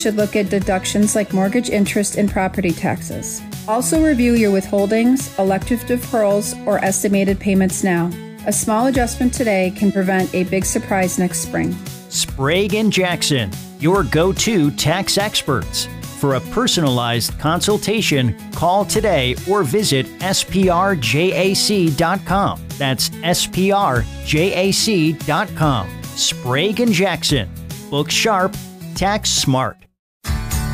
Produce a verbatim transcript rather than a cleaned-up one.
should look at deductions like mortgage interest and property taxes. Also review your withholdings, elective deferrals, or estimated payments now. A small adjustment today can prevent a big surprise next spring. Sprague and Jackson, your go-to tax experts. For a personalized consultation, call today or visit S P R J A C dot com. That's S P R J A C dot com. Sprague and Jackson. Book sharp, tax smart.